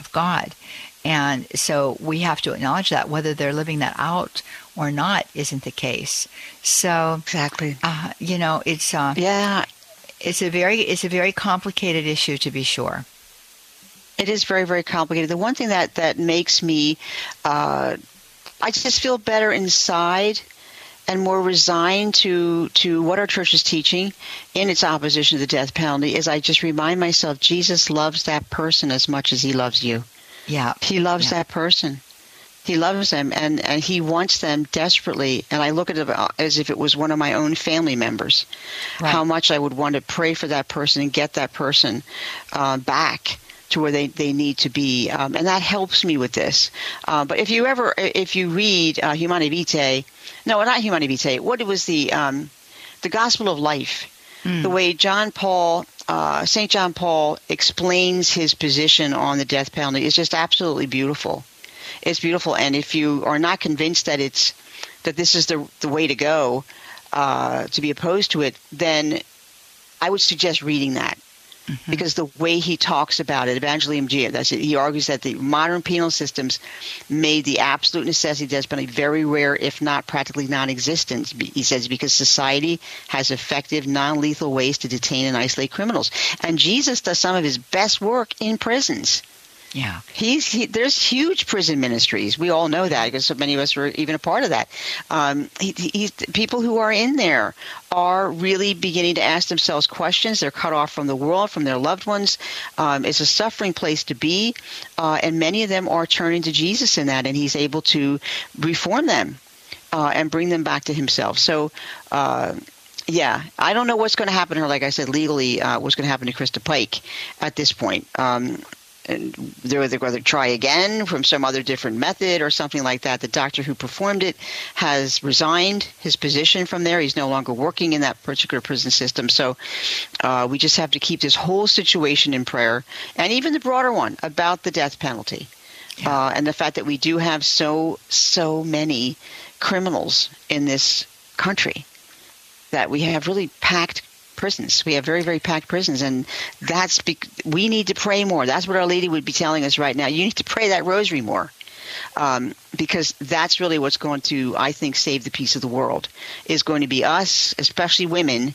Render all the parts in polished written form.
of God. And so we have to acknowledge that whether they're living that out or not isn't the case. So, Exactly. it's it's a very complicated issue, to be sure. It is very, very complicated. The one thing that makes me, I just feel better inside and more resigned to what our church is teaching in its opposition to the death penalty is I just remind myself Jesus loves that person as much as he loves you. Yeah. He loves that person. He loves them, and he wants them desperately. And I look at it as if it was one of my own family members, Right. how much I would want to pray for that person and get that person back to where they need to be. And that helps me with this. But if you read Humanae Vitae, no, not Humanae Vitae, what was the Gospel of Life, the way St. John Paul explains his position on the death penalty is just absolutely beautiful. It's beautiful, and if you are not convinced that this is the way to go, to be opposed to it, then I would suggest reading that. Mm-hmm. Because the way he talks about it, Evangelium Gentium, that's it. He argues that the modern penal systems made the absolute necessity of death penalty very rare, if not practically non-existent. He says because society has effective, non-lethal ways to detain and isolate criminals, and Jesus does some of his best work in prisons. Yeah, there's huge prison ministries. We all know that because so many of us were even a part of that. People who are in there are really beginning to ask themselves questions. They're cut off from the world, from their loved ones. It's a suffering place to be, and many of them are turning to Jesus in that, and he's able to reform them and bring them back to himself. So, yeah, I don't know what's going to happen to her. Like I said, legally, what's going to happen to Krista Pike at this point. And they're going to try again from some other different method or something like that. The doctor who performed it has resigned his position from there. He's no longer working in that particular prison system. So we just have to keep this whole situation in prayer, and even the broader one about the death penalty, and the fact that we do have so many criminals in this country, that we have really packed prisons. We have very, very packed prisons, and we need to pray more. That's what Our Lady would be telling us right now. You need to pray that rosary more, because that's really what's going to, I think, save the peace of the world, is going to be us, especially women,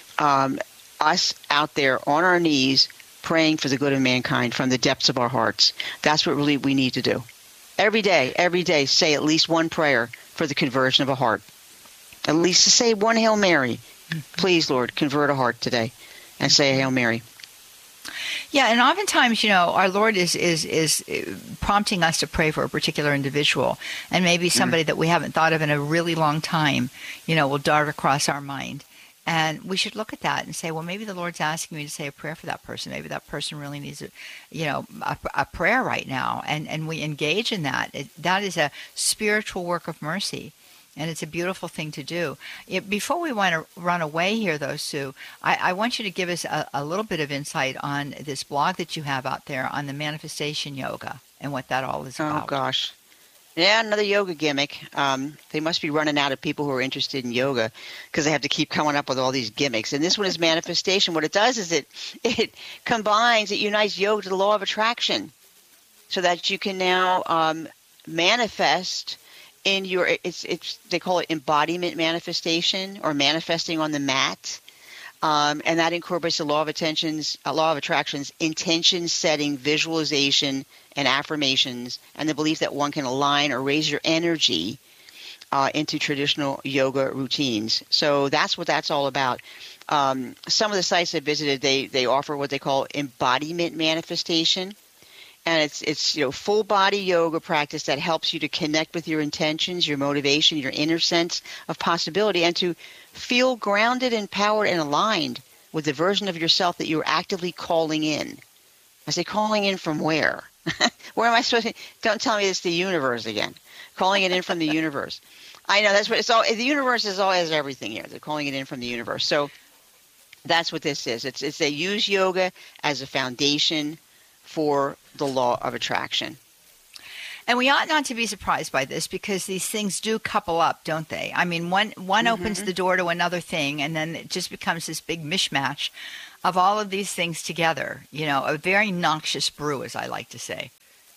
us out there on our knees praying for the good of mankind from the depths of our hearts. That's what really we need to do. Every day, say at least one prayer for the conversion of a heart. At least to say one Hail Mary. Please, Lord, convert a heart today, and say Hail Mary. Yeah, and oftentimes, our Lord is prompting us to pray for a particular individual, and maybe somebody that we haven't thought of in a really long time, will dart across our mind. And we should look at that and say, well, maybe the Lord's asking me to say a prayer for that person. Maybe that person really needs a prayer right now, and we engage in that. That is a spiritual work of mercy. And it's a beautiful thing to do. Before we want to run away here, though, Sue, I want you to give us a little bit of insight on this blog that you have out there on the manifestation yoga and what that all is about. Oh, gosh. Yeah, another yoga gimmick. They must be running out of people who are interested in yoga because they have to keep coming up with all these gimmicks. And this one is manifestation. What it does is it unites yoga to the law of attraction so that you can now manifest in your, they call it embodiment manifestation or manifesting on the mat, and that incorporates the law of attractions, intention setting, visualization, and affirmations, and the belief that one can align or raise your energy into traditional yoga routines. So that's what that's all about. Some of the sites I visited, they offer what they call embodiment manifestation. And it's full body yoga practice that helps you to connect with your intentions, your motivation, your inner sense of possibility, and to feel grounded, empowered, and aligned with the version of yourself that you're actively calling in. I say calling in from where? Where am I supposed to? Don't tell me it's the universe again. Calling it in from the universe. I know that's what it's all. The universe is all has everything here. They're calling it in from the universe. So that's what this is. It's they use yoga as a foundation for the law of attraction. And we ought not to be surprised by this because these things do couple up, don't they? I mean, one opens the door to another thing, and then it just becomes this big mishmash of all of these things together. A very noxious brew, as I like to say.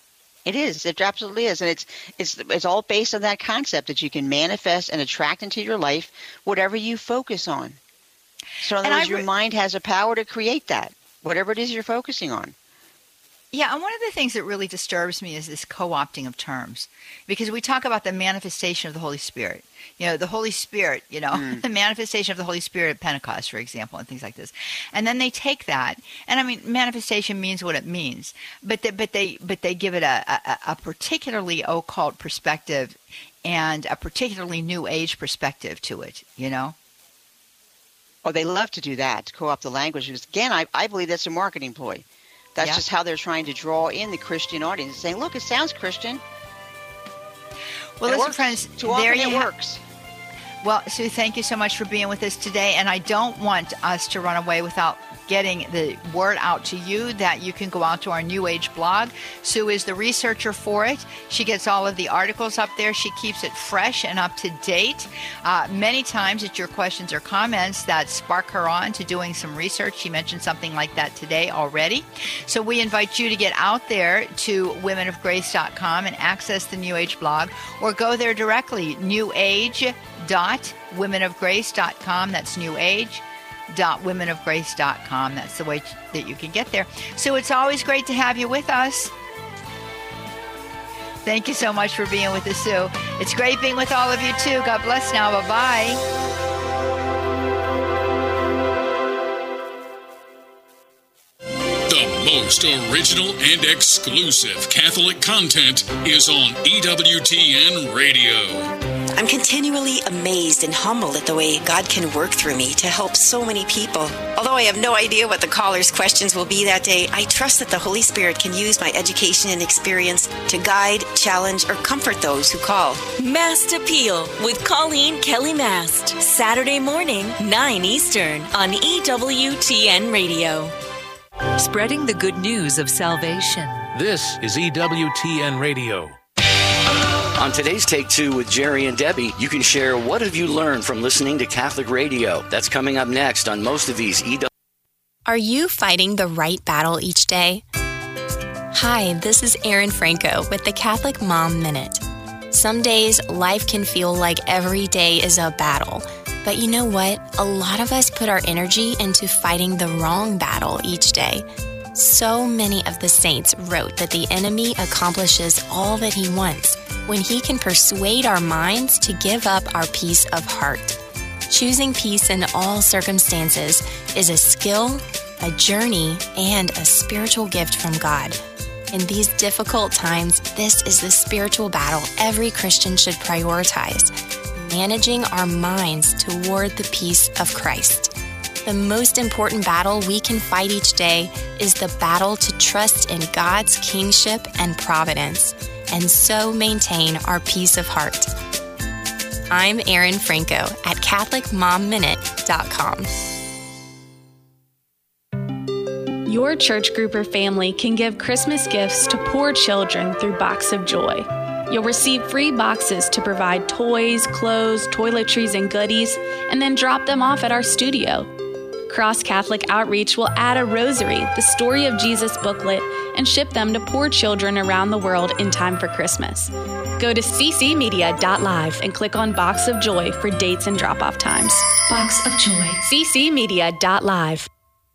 It is. It absolutely is. And it's all based on that concept that you can manifest and attract into your life whatever you focus on. So in other words, your mind has a power to create that, whatever it is you're focusing on. Yeah, and one of the things that really disturbs me is this co-opting of terms, because we talk about the manifestation of the Holy Spirit. The Holy Spirit, the manifestation of the Holy Spirit at Pentecost, for example, and things like this. And then they take that, and I mean, manifestation means what it means, but they give it a particularly occult perspective and a particularly New Age perspective to it, Oh, they love to do that, to co-opt the language. Because, again, I believe that's a marketing ploy. That's just how they're trying to draw in the Christian audience, saying, look, it sounds Christian. Well, listen, friends, there it works. Well, Sue, thank you so much for being with us today. And I don't want us to run away without getting the word out to you that you can go out to our New Age blog. Sue is the researcher for it. She gets all of the articles up there. She keeps it fresh and up to date. Many times it's your questions or comments that spark her on to doing some research. She mentioned something like that today already. So we invite you to get out there to womenofgrace.com and access the New Age blog, or go there directly, newage.womenofgrace.com. That's New Age. .womenofgrace.com. That's the way that you can get there. So it's always great to have you with us. Thank you so much for being with us, Sue. It's great being with all of you, too. God bless now. Bye-bye. The most original and exclusive Catholic content is on EWTN Radio. I'm continually amazed and humbled at the way God can work through me to help so many people. Although I have no idea what the callers' questions will be that day, I trust that the Holy Spirit can use my education and experience to guide, challenge, or comfort those who call. Mast Appeal with Colleen Kelly Mast. Saturday morning, 9 Eastern on EWTN Radio. Spreading the good news of salvation. This is EWTN Radio. On today's Take Two with Jerry and Debbie, you can share what have you learned from listening to Catholic radio. That's coming up next on most of these EW. Are you fighting the right battle each day? Hi, this is Erin Franco with the Catholic Mom Minute. Some days, life can feel like every day is a battle. But you know what? A lot of us put our energy into fighting the wrong battle each day. So many of the saints wrote that the enemy accomplishes all that he wants when he can persuade our minds to give up our peace of heart. Choosing peace in all circumstances is a skill, a journey, and a spiritual gift from God. In these difficult times, this is the spiritual battle every Christian should prioritize, managing our minds toward the peace of Christ. The most important battle we can fight each day is the battle to trust in God's kingship and providence, and so maintain our peace of heart. I'm Erin Franco at CatholicMomMinute.com. Your church group or family can give Christmas gifts to poor children through Box of Joy. You'll receive free boxes to provide toys, clothes, toiletries, and goodies, and then drop them off at our studio. Cross Catholic Outreach will add a rosary, the Story of Jesus booklet, and ship them to poor children around the world in time for Christmas. Go to ccmedia.live and click on Box of Joy for dates and drop-off times. Box of Joy. ccmedia.live.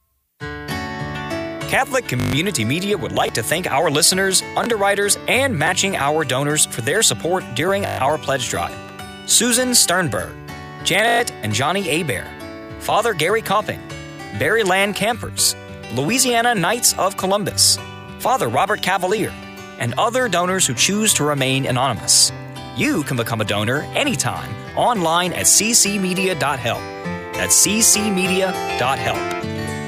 Catholic Community Media would like to thank our listeners, underwriters, and matching hour donors for their support during our pledge drive. Susan Sternberg, Janet and Johnny Abear, Father Gary Copping, Barry Land Campers, Louisiana Knights of Columbus, Father Robert Cavalier, and other donors who choose to remain anonymous. You can become a donor anytime online at ccmedia.help. That's ccmedia.help.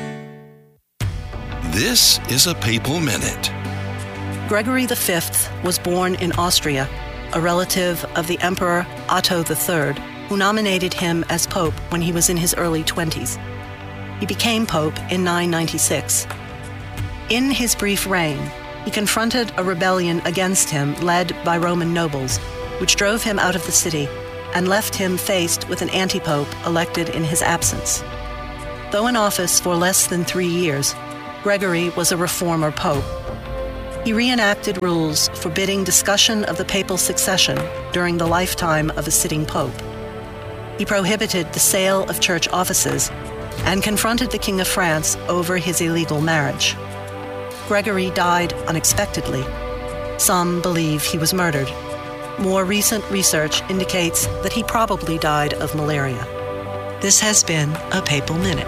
This is a Papal Minute. Gregory V was born in Austria, a relative of the Emperor Otto III, who nominated him as Pope when he was in his early 20s. He became Pope in 996. In his brief reign, he confronted a rebellion against him led by Roman nobles, which drove him out of the city and left him faced with an anti-pope elected in his absence. Though in office for less than 3 years, Gregory was a reformer pope. He reenacted rules forbidding discussion of the papal succession during the lifetime of a sitting pope. He prohibited the sale of church offices and confronted the King of France over his illegal marriage. Gregory died unexpectedly. Some believe he was murdered. More recent research indicates that he probably died of malaria. This has been a Papal Minute.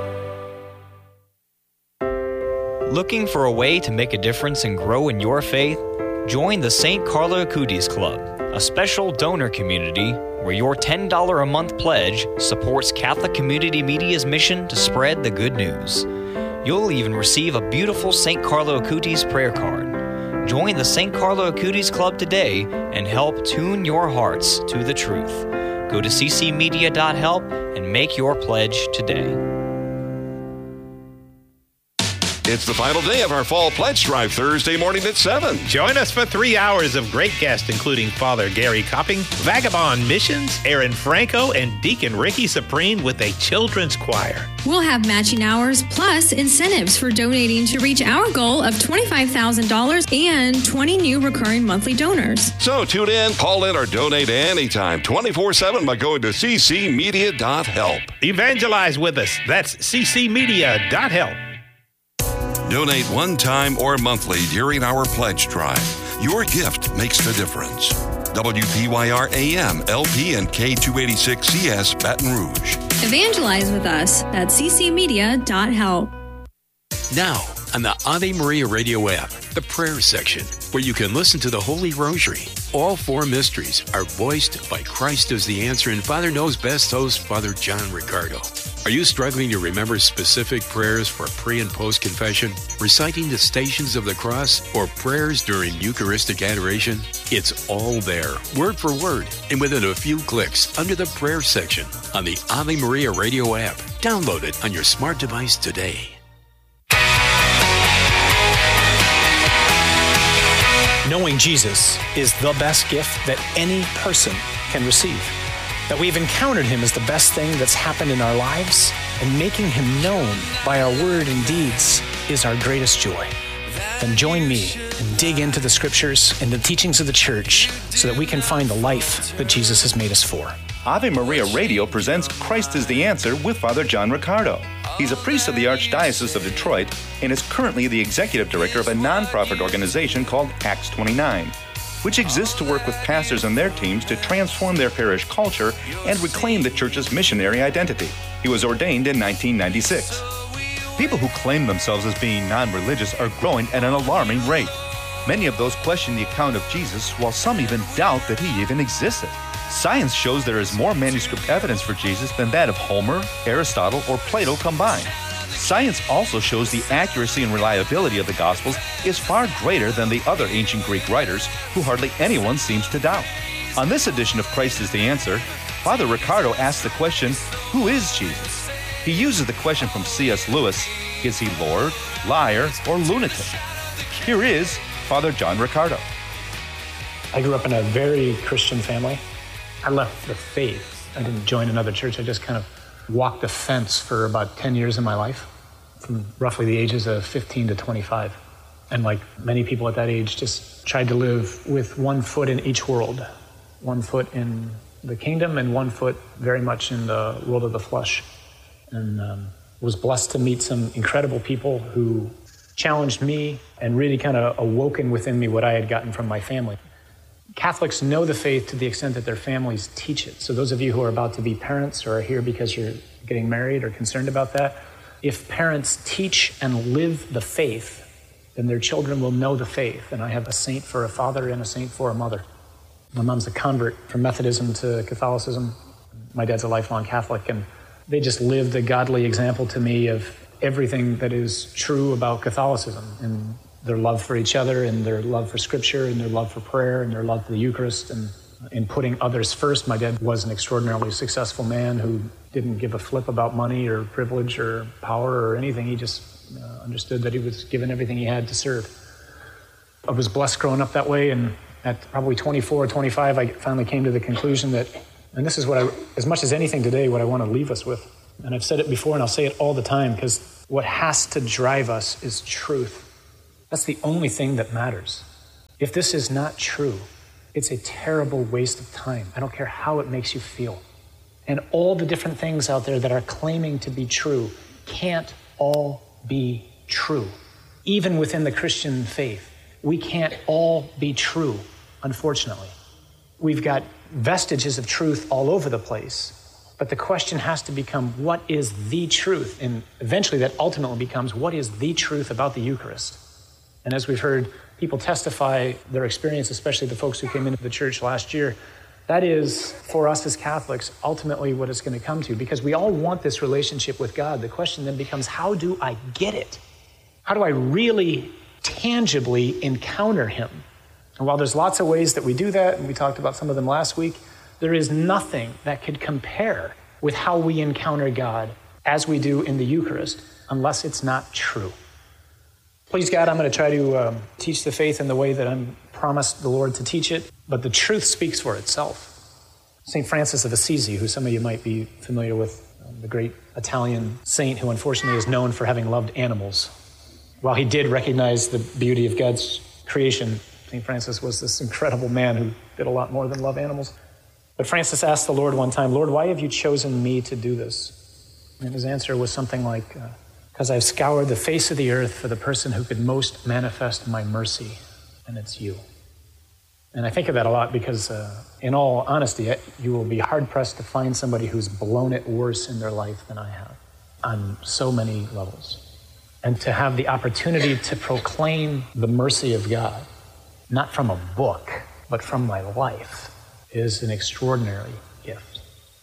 Looking for a way to make a difference and grow in your faith? Join the St. Carlo Acutis Club, a special donor community where your $10 a month pledge supports Catholic Community Media's mission to spread the good news. You'll even receive a beautiful St. Carlo Acutis prayer card. Join the St. Carlo Acutis Club today and help tune your hearts to the truth. Go to ccmedia.help and make your pledge today. It's the final day of our Fall Pledge Drive, Thursday morning at 7. Join us for 3 hours of great guests, including Father Gary Copping, Vagabond Missions, Aaron Franco, and Deacon Ricky Supreme with a children's choir. We'll have matching hours plus incentives for donating to reach our goal of $25,000 and 20 new recurring monthly donors. So tune in, call in, or donate anytime, 24/7 by going to ccmedia.help. Evangelize with us. That's ccmedia.help. Donate one time or monthly during our pledge drive. Your gift makes the difference. WPYR AM, LP, and K286CS Baton Rouge. Evangelize with us at ccmedia.help. Now, on the Ave Maria radio app, the prayer section, where you can listen to the Holy Rosary. All 4 mysteries are voiced by Christ as the Answer and Father Knows Best host Father John Ricardo. Are you struggling to remember specific prayers for pre- and post-confession, reciting the Stations of the Cross, or prayers during Eucharistic adoration? It's all there, word for word, and within a few clicks under the prayer section on the Ave Maria radio app. Download it on your smart device today. Knowing Jesus is the best gift that any person can receive. That we've encountered him is the best thing that's happened in our lives, and making him known by our word and deeds is our greatest joy. Then join me and dig into the scriptures and the teachings of the church so that we can find the life that Jesus has made us for. Ave Maria Radio presents Christ is the Answer with Father John Ricardo. He's a priest of the Archdiocese of Detroit and is currently the executive director of a nonprofit organization called Acts 29, which exists to work with pastors and their teams to transform their parish culture and reclaim the church's missionary identity. He was ordained in 1996. People who claim themselves as being non-religious are growing at an alarming rate. Many of those question the account of Jesus, while some even doubt that he even existed. Science shows there is more manuscript evidence for Jesus than that of Homer, Aristotle, or Plato combined. Science also shows the accuracy and reliability of the Gospels is far greater than the other ancient Greek writers, who hardly anyone seems to doubt. On this edition of Christ is the Answer, Father Ricardo asks the question, who is Jesus? He uses the question from C.S. Lewis, is he Lord, liar, or lunatic? Here is Father John Ricardo. I grew up in a very Christian family. I left the faith. I didn't join another church. I just kind of walked the fence for about 10 years in my life, from roughly the ages of 15 to 25. And like many people at that age, just tried to live with one foot in each world, one foot in the kingdom and one foot very much in the world of the flesh. And was blessed to meet some incredible people who challenged me and really kind of awoken within me what I had gotten from my family. Catholics know the faith to the extent that their families teach it. So those of you who are about to be parents or are here because you're getting married or concerned about that, if parents teach and live the faith, then their children will know the faith. And I have a saint for a father and a saint for a mother. My mom's a convert from Methodism to Catholicism. My dad's a lifelong Catholic, and they just lived a godly example to me of everything that is true about Catholicism, and their love for each other, and their love for Scripture, and their love for prayer, and their love for the Eucharist, and in putting others first. My dad was an extraordinarily successful man who didn't give a flip about money or privilege or power or anything. He just understood that he was given everything he had to serve. I was blessed growing up that way, and at probably 24 or 25, I finally came to the conclusion that, and this is what as much as anything today, what I want to leave us with. And I've said it before, and I'll say it all the time, because what has to drive us is truth. That's the only thing that matters. If this is not true, it's a terrible waste of time. I don't care how it makes you feel. And all the different things out there that are claiming to be true can't all be true. Even within the Christian faith, we can't all be true, unfortunately. We've got vestiges of truth all over the place, but the question has to become, what is the truth? And eventually that ultimately becomes, what is the truth about the Eucharist? And as we've heard people testify their experience, especially the folks who came into the church last year, that is, for us as Catholics, ultimately what it's going to come to, because we all want this relationship with God. The question then becomes, how do I get it? How do I really tangibly encounter him? And while there's lots of ways that we do that, and we talked about some of them last week, there is nothing that could compare with how we encounter God as we do in the Eucharist, unless it's not true. Please God, I'm going to try to teach the faith in the way that I'm promised the Lord to teach it, but the truth speaks for itself. St. Francis of Assisi, who some of you might be familiar with, the great Italian saint who unfortunately is known for having loved animals. While he did recognize the beauty of God's creation, St. Francis was this incredible man who did a lot more than love animals. But Francis asked the Lord one time, Lord, why have you chosen me to do this? And his answer was something like, because I've scoured the face of the earth for the person who could most manifest my mercy, and it's you. And I think of that a lot because, in all honesty, you will be hard-pressed to find somebody who's blown it worse in their life than I have on so many levels. And to have the opportunity to proclaim the mercy of God, not from a book, but from my life, is an extraordinary gift.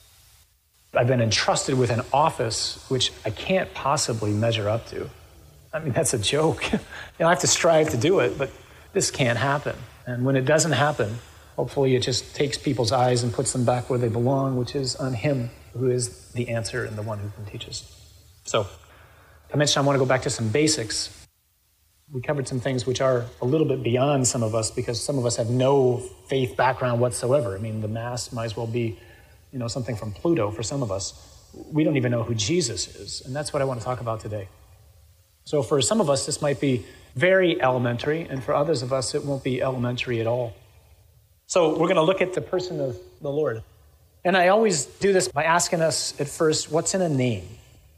I've been entrusted with an office which I can't possibly measure up to. I mean, that's a joke. I have to strive to do it, but this can't happen. And when it doesn't happen, hopefully it just takes people's eyes and puts them back where they belong, which is on him who is the answer and the one who can teach us. So, I mentioned I want to go back to some basics. We covered some things which are a little bit beyond some of us because some of us have no faith background whatsoever. I mean, the Mass might as well be, something from Pluto for some of us. We don't even know who Jesus is, and that's what I want to talk about today. So for some of us, this might be very elementary, and for others of us, it won't be elementary at all. So we're going to look at the person of the Lord. And I always do this by asking us at first, what's in a name?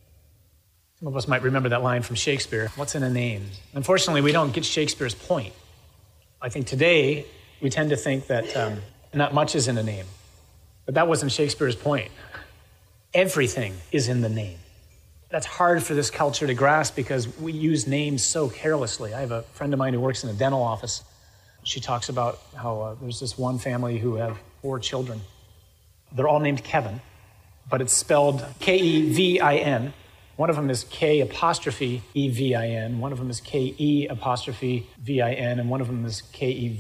Some of us might remember that line from Shakespeare, what's in a name? Unfortunately, we don't get Shakespeare's point. I think today, we tend to think that not much is in a name. But that wasn't Shakespeare's point. Everything is in the name. That's hard for this culture to grasp because we use names so carelessly. I have a friend of mine who works in a dental office. She talks about how there's this one family who have 4 children. They're all named Kevin, but it's spelled K-E-V-I-N. One of them is K''E-V-I-N. One of them is K-E''V-I-N. And one of them is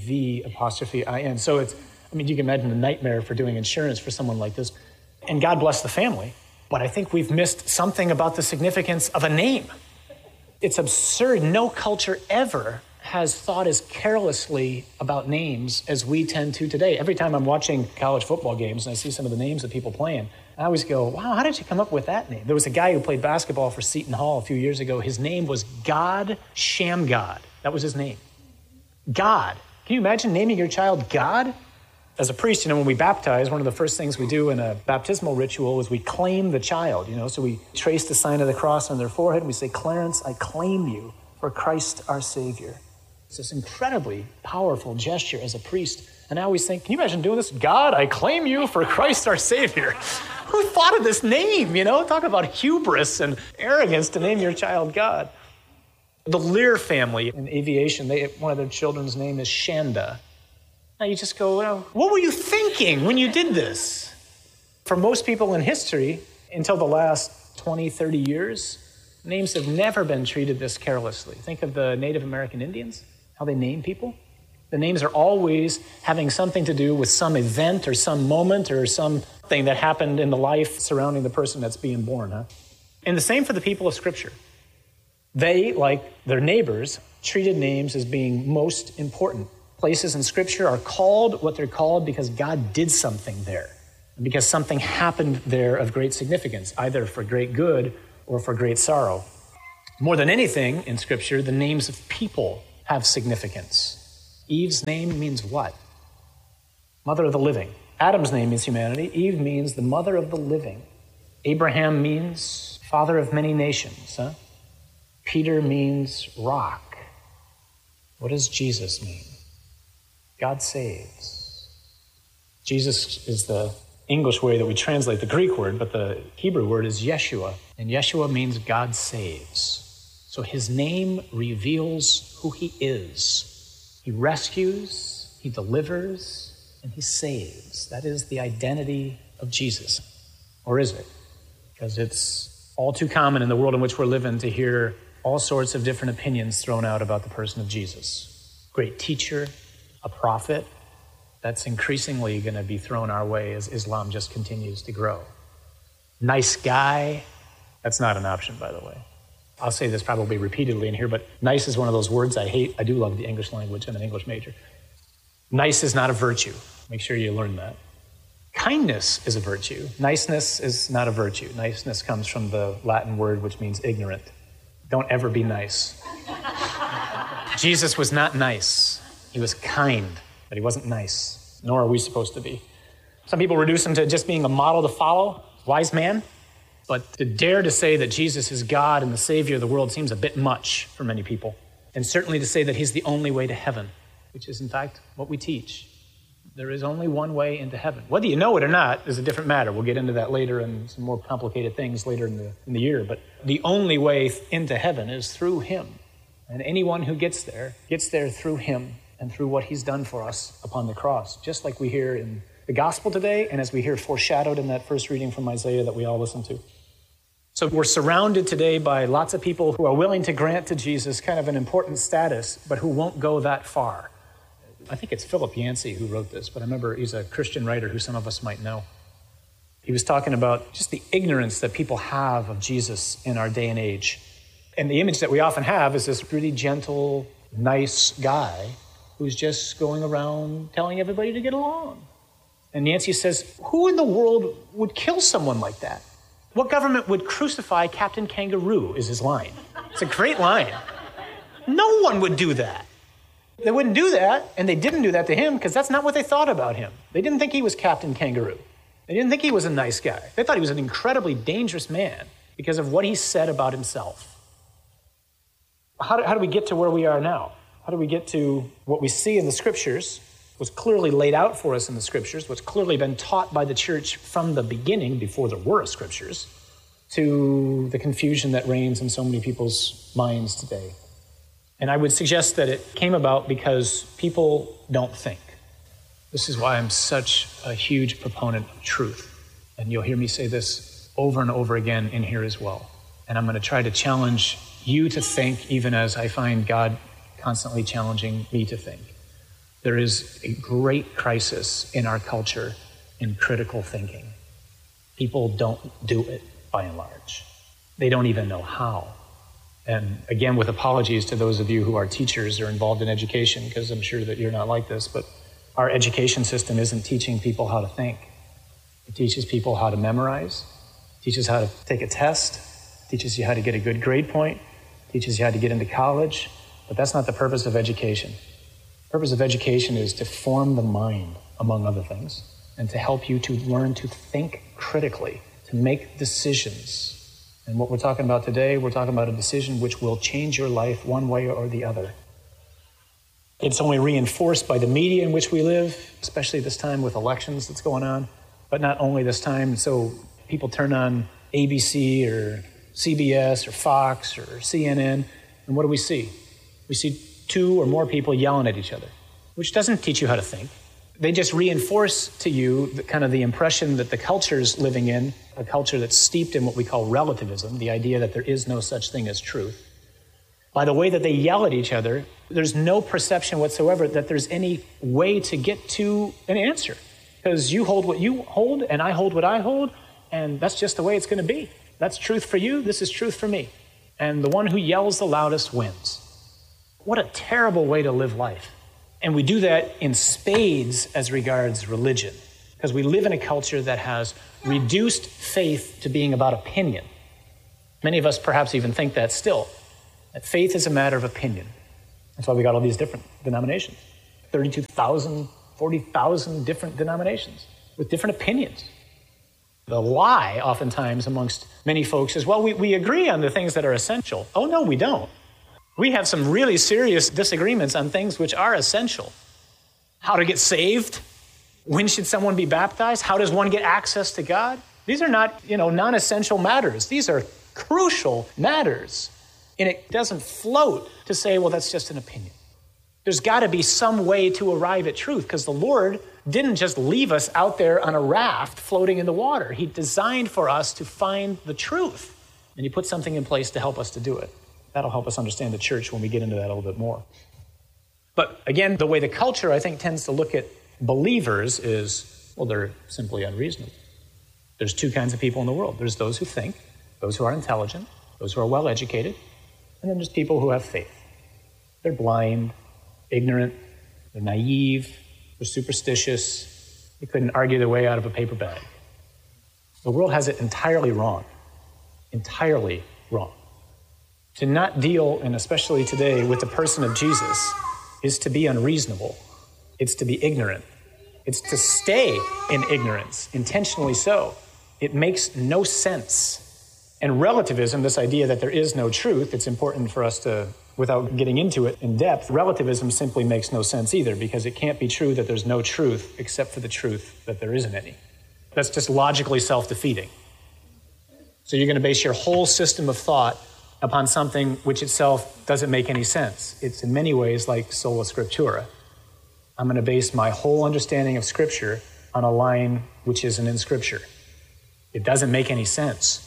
K-E-V''I-N. So you can imagine a nightmare for doing insurance for someone like this. And God bless the family. But I think we've missed something about the significance of a name. It's absurd. No culture ever has thought as carelessly about names as we tend to today. Every time I'm watching college football games and I see some of the names of people playing, I always go, wow, how did you come up with that name? There was a guy who played basketball for Seton Hall a few years ago. His name was God Shamgod. That was his name. God. Can you imagine naming your child God? As a priest, when we baptize, one of the first things we do in a baptismal ritual is we claim the child, So we trace the sign of the cross on their forehead and we say, Clarence, I claim you for Christ our Savior. It's this incredibly powerful gesture as a priest. And I always think, can you imagine doing this? God, I claim you for Christ our Savior. Who thought of this name, Talk about hubris and arrogance to name your child God. The Lear family in aviation, one of their children's name is Shanda. Now you just go, what were you thinking when you did this? For most people in history, until the last 20, 30 years, names have never been treated this carelessly. Think of the Native American Indians, how they name people. The names are always having something to do with some event or some moment or something that happened in the life surrounding the person that's being born. And the same for the people of Scripture. They, like their neighbors, treated names as being most important. Places in Scripture are called what they're called because God did something there, and because something happened there of great significance, either for great good or for great sorrow. More than anything in Scripture, the names of people have significance. Eve's name means what? Mother of the living. Adam's name means humanity. Eve means the mother of the living. Abraham means father of many nations. Peter means rock. What does Jesus mean? God saves. Jesus is the English way that we translate the Greek word, but the Hebrew word is Yeshua, and Yeshua means God saves. So his name reveals who he is. He rescues, he delivers, and he saves. That is the identity of Jesus. Or is it? Because it's all too common in the world in which we're living to hear all sorts of different opinions thrown out about the person of Jesus. Great teacher, a prophet. That's increasingly going to be thrown our way as Islam just continues to grow. Nice guy, that's not an option, by the way. I'll say this probably repeatedly in here, but nice is one of those words I hate. I do love the English language. I'm an English major. Nice is not a virtue. Make sure you learn that. Kindness is a virtue. Niceness is not a virtue. Niceness comes from the Latin word which means ignorant. Don't ever be nice. Jesus was not nice. He was kind, but he wasn't nice, nor are we supposed to be. Some people reduce him to just being a model to follow, wise man. But to dare to say that Jesus is God and the Savior of the world seems a bit much for many people. And certainly to say that he's the only way to heaven, which is in fact what we teach. There is only one way into heaven. Whether you know it or not is a different matter. We'll get into that later and some more complicated things later in the year. But the only way into heaven is through him. And anyone who gets there through him and through what he's done for us upon the cross. Just like we hear in the gospel today and as we hear foreshadowed in that first reading from Isaiah that we all listen to. So we're surrounded today by lots of people who are willing to grant to Jesus kind of an important status, but who won't go that far. I think it's Philip Yancey who wrote this, but I remember he's a Christian writer who some of us might know. He was talking about just the ignorance that people have of Jesus in our day and age. And the image that we often have is this really gentle, nice guy who's just going around telling everybody to get along. And Yancey says, who in the world would kill someone like that? What government would crucify Captain Kangaroo is his line. It's a great line. No one would do that. They wouldn't do that, and they didn't do that to him because that's not what they thought about him. They didn't think he was Captain Kangaroo. They didn't think he was a nice guy. They thought he was an incredibly dangerous man because of what he said about himself. How do we get to where we are now? How do we get to what we see in the Scriptures, what's clearly laid out for us in the Scriptures, what's clearly been taught by the church from the beginning, before there were Scriptures, to the confusion that reigns in so many people's minds today? And I would suggest that it came about because people don't think. This is why I'm such a huge proponent of truth. And you'll hear me say this over and over again in here as well. And I'm going to try to challenge you to think, even as I find God constantly challenging me to think. There is a great crisis in our culture in critical thinking. People don't do it, by and large. They don't even know how. And again, with apologies to those of you who are teachers or involved in education, because I'm sure that you're not like this, but our education system isn't teaching people how to think. It teaches people how to memorize, teaches how to take a test, teaches you how to get a good grade point, teaches you how to get into college, but that's not the purpose of education. The purpose of education is to form the mind, among other things, and to help you to learn to think critically, to make decisions. And what we're talking about today, we're talking about a decision which will change your life one way or the other. It's only reinforced by the media in which we live, especially this time with elections that's going on, but not only this time. So people turn on ABC or CBS or Fox or CNN, and what do we see? We see two or more people yelling at each other, which doesn't teach you how to think. They just reinforce to you the impression that the culture's living in, a culture that's steeped in what we call relativism, the idea that there is no such thing as truth. By the way that they yell at each other, there's no perception whatsoever that there's any way to get to an answer. Because you hold what you hold, and I hold what I hold, and that's just the way it's going to be. That's truth for you, this is truth for me. And the one who yells the loudest wins. What a terrible way to live life. And we do that in spades as regards religion, because we live in a culture that has reduced faith to being about opinion. Many of us perhaps even think that still, that faith is a matter of opinion. That's why we got all these different denominations. 32,000, 40,000 different denominations with different opinions. The lie oftentimes amongst many folks is, well, we agree on the things that are essential. Oh, no, we don't. We have some really serious disagreements on things which are essential. How to get saved? When should someone be baptized? How does one get access to God? These are not, non-essential matters. These are crucial matters. And it doesn't float to say, well, that's just an opinion. There's got to be some way to arrive at truth, because the Lord didn't just leave us out there on a raft floating in the water. He designed for us to find the truth, and he put something in place to help us to do it. That'll help us understand the church when we get into that a little bit more. But again, the way the culture, I think, tends to look at believers is, well, they're simply unreasonable. There's two kinds of people in the world. There's those who think, those who are intelligent, those who are well-educated, and then there's people who have faith. They're blind, ignorant, they're naive, they're superstitious. They couldn't argue their way out of a paper bag. The world has it entirely wrong. Entirely wrong. To not deal, and especially today, with the person of Jesus is to be unreasonable. It's to be ignorant. It's to stay in ignorance, intentionally so. It makes no sense. And relativism, this idea that there is no truth, it's important for us to, without getting into it in depth, relativism simply makes no sense either, because it can't be true that there's no truth except for the truth that there isn't any. That's just logically self-defeating. So you're going to base your whole system of thought upon something which itself doesn't make any sense. It's in many ways like sola scriptura. I'm going to base my whole understanding of Scripture on a line which isn't in Scripture. It doesn't make any sense.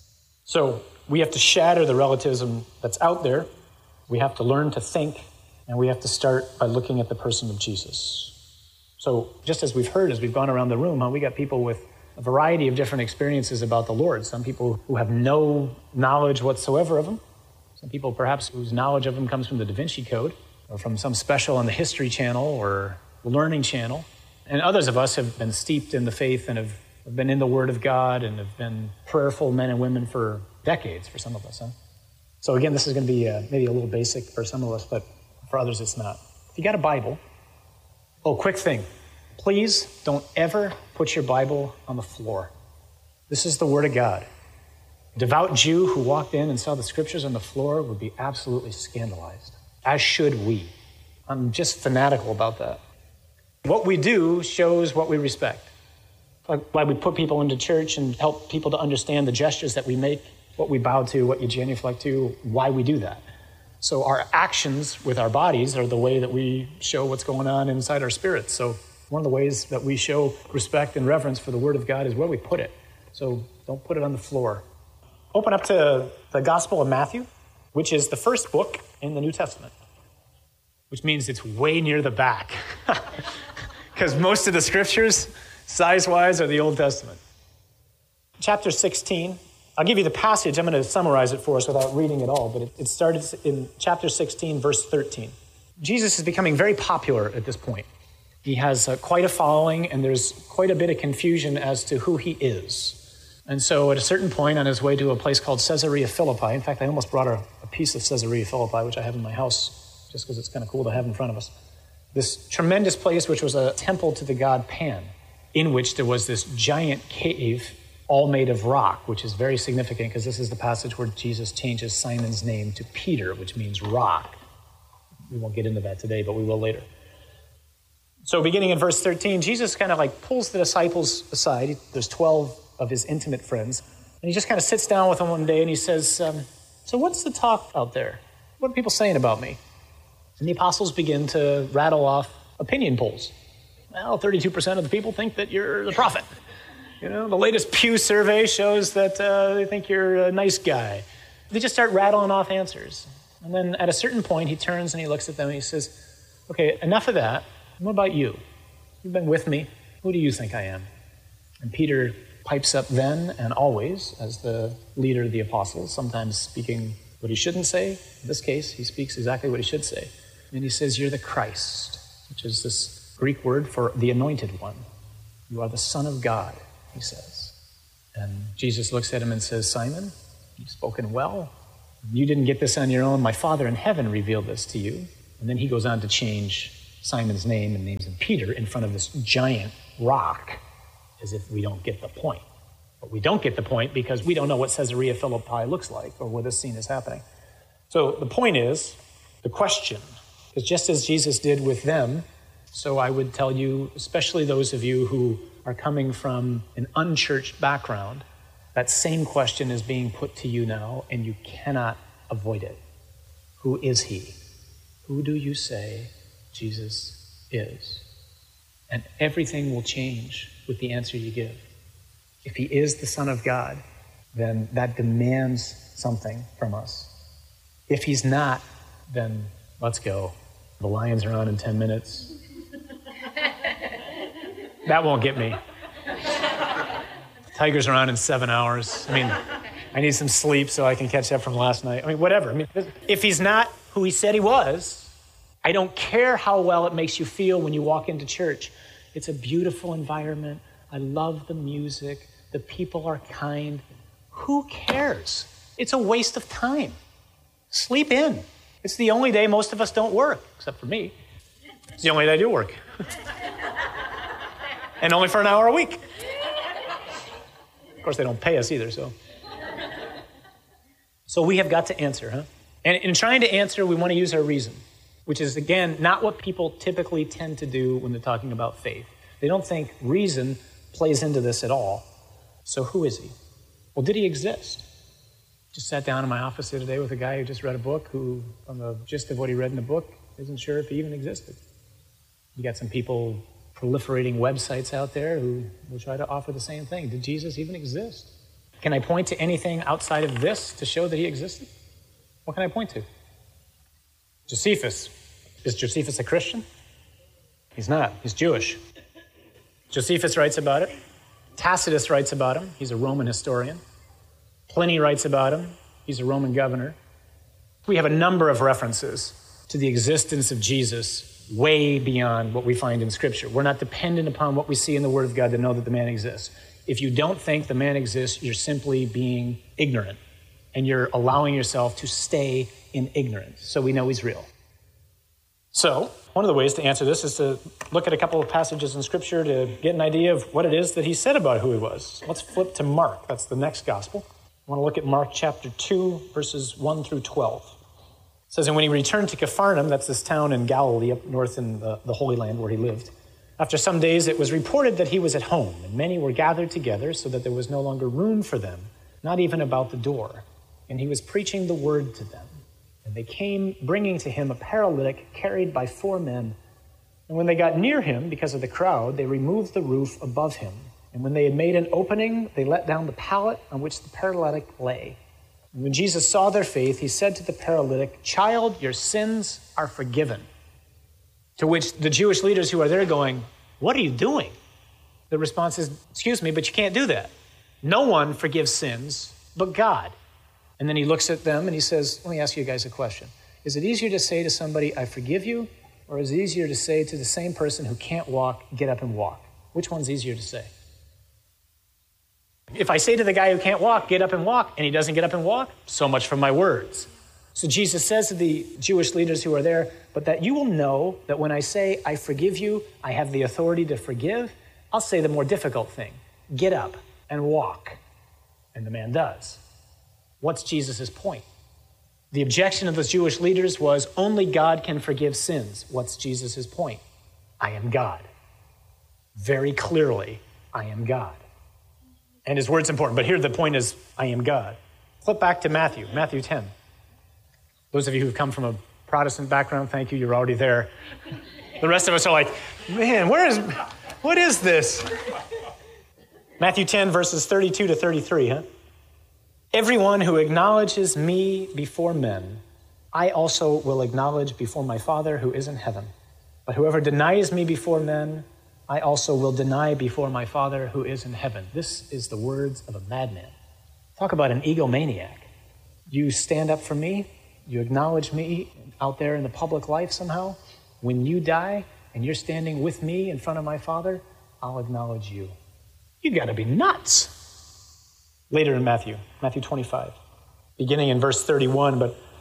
So we have to shatter the relativism that's out there. We have to learn to think, and we have to start by looking at the person of Jesus. So just as we've heard, as we've gone around the room, we got people with a variety of different experiences about the Lord. Some people who have no knowledge whatsoever of him. Some people perhaps whose knowledge of him comes from the Da Vinci Code or from some special on the History Channel or the Learning Channel. And others of us have been steeped in the faith and have been in the Word of God and have been prayerful men and women for decades for some of us. So again, this is going to be maybe a little basic for some of us, but for others it's not. If you got a Bible, quick thing. Please don't ever put your Bible on the floor. This is the Word of God. A devout Jew who walked in and saw the Scriptures on the floor would be absolutely scandalized, as should we. I'm just fanatical about that. What we do shows what we respect. Why we put people into church and help people to understand the gestures that we make, what we bow to, what you genuflect to, why we do that. So our actions with our bodies are the way that we show what's going on inside our spirits. So one of the ways that we show respect and reverence for the Word of God is where we put it. So don't put it on the floor. Open up to the Gospel of Matthew, which is the first book in the New Testament, which means it's way near the back. Because most of the scriptures, size-wise, are the Old Testament. Chapter 16. I'll give you the passage. I'm going to summarize it for us without reading it all, but it started in chapter 16, verse 13. Jesus is becoming very popular at this point. He has quite a following, and there's quite a bit of confusion as to who he is. And so at a certain point on his way to a place called Caesarea Philippi, in fact, I almost brought a piece of Caesarea Philippi, which I have in my house, just because it's kind of cool to have in front of us. This tremendous place, which was a temple to the god Pan, in which there was this giant cave all made of rock, which is very significant because this is the passage where Jesus changes Simon's name to Peter, which means rock. We won't get into that today, but we will later. So beginning in verse 13, Jesus kind of pulls the disciples aside. There's 12 of his intimate friends. And he just kind of sits down with them one day and he says, so what's the talk out there? What are people saying about me? And the apostles begin to rattle off opinion polls. Well, 32% of the people think that you're the prophet. The latest Pew survey shows that they think you're a nice guy. They just start rattling off answers. And then at a certain point, he turns and he looks at them and he says, okay, enough of that. What about you? You've been with me. Who do you think I am? And Peter pipes up then and always as the leader of the apostles, sometimes speaking what he shouldn't say. In this case, he speaks exactly what he should say. And he says, you're the Christ, which is this Greek word for the anointed one. You are the Son of God, he says. And Jesus looks at him and says, Simon, you've spoken well. You didn't get this on your own. My Father in heaven revealed this to you. And then he goes on to change Simon's name and names him Peter in front of this giant rock, as if we don't get the point. But we don't get the point because we don't know what Caesarea Philippi looks like or where this scene is happening. So the point is the question, because just as Jesus did with them, so I would tell you, especially those of you who are coming from an unchurched background, that same question is being put to you now, and you cannot avoid it. Who is he? Who do you say Jesus is? And everything will change with the answer you give. If he is the Son of God, then that demands something from us. If he's not, then let's go. The Lions are on in 10 minutes. That won't get me. Tigers are on in 7 hours. I mean, I need some sleep so I can catch up from last night. I mean, whatever. I mean, if he's not who he said he was, I don't care how well it makes you feel when you walk into church. It's a beautiful environment. I love the music. The people are kind. Who cares? It's a waste of time. Sleep in. It's the only day most of us don't work, except for me. It's the only day I do work. And only for an hour a week. Of course, they don't pay us either, so. So we have got to answer, huh? And in trying to answer, we want to use our reason, which is, again, not what people typically tend to do when they're talking about faith. They don't think reason plays into this at all. So who is he? Well, did he exist? Just sat down in my office the other day with a guy who just read a book who, from the gist of what he read in the book, isn't sure if he even existed. You got some people proliferating websites out there who will try to offer the same thing. Did Jesus even exist? Can I point to anything outside of this to show that he existed? What can I point to? Josephus. Is Josephus a Christian? He's not. He's Jewish. Josephus writes about it. Tacitus writes about him. He's a Roman historian. Pliny writes about him. He's a Roman governor. We have a number of references to the existence of Jesus way beyond what we find in Scripture. We're not dependent upon what we see in the Word of God to know that the man exists. If you don't think the man exists, you're simply being ignorant, and you're allowing yourself to stay in ignorance, so we know he's real. So, one of the ways to answer this is to look at a couple of passages in Scripture to get an idea of what it is that he said about who he was. Let's flip to Mark. That's the next gospel. I want to look at Mark chapter 2, verses 1 through 12. It says, and when he returned to Capharnaum, that's this town in Galilee up north in the Holy Land where he lived, after some days it was reported that he was at home, and many were gathered together so that there was no longer room for them, not even about the door. And he was preaching the word to them. And they came, bringing to him a paralytic carried by 4 men. And when they got near him, because of the crowd, they removed the roof above him. And when they had made an opening, they let down the pallet on which the paralytic lay. And when Jesus saw their faith, he said to the paralytic, child, your sins are forgiven. To which the Jewish leaders who are there going, what are you doing? The response is, excuse me, but you can't do that. No one forgives sins but God. And then he looks at them and he says, let me ask you guys a question. Is it easier to say to somebody, I forgive you? Or is it easier to say to the same person who can't walk, get up and walk? Which one's easier to say? If I say to the guy who can't walk, get up and walk, and he doesn't get up and walk, so much for my words. So Jesus says to the Jewish leaders who are there, but that you will know that when I say, I forgive you, I have the authority to forgive, I'll say the more difficult thing. Get up and walk. And the man does. What's Jesus' point? The objection of the Jewish leaders was only God can forgive sins. What's Jesus' point? I am God. Very clearly, I am God. And his word's important, but here the point is, I am God. Flip back to Matthew 10. Those of you who've come from a Protestant background, thank you, you're already there. The rest of us are like, man, what is this? Matthew 10, verses 32 to 33, huh? Everyone who acknowledges me before men, I also will acknowledge before my Father who is in heaven. But whoever denies me before men, I also will deny before my Father who is in heaven. This is the words of a madman. Talk about an egomaniac. You stand up for me, you acknowledge me out there in the public life somehow. When you die and you're standing with me in front of my Father, I'll acknowledge you. You got to be nuts. Later in Matthew 25, beginning in verse 31, but